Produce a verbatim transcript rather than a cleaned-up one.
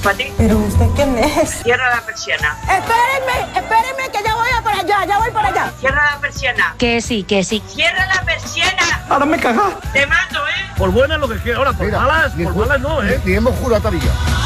¿Para ti? ¿Pero usted quién es? Cierra la persiana. Espérenme, espérenme que ya voy a para allá, ya voy para allá. Cierra la persiana. Que sí, que sí. Cierra la persiana. Ahora me cagas. Te mato, ¿eh? Por buenas lo que quiera. Ahora, por Mira, malas, ni por ju- malas no, ¿eh? Ni hemos jurado todavía.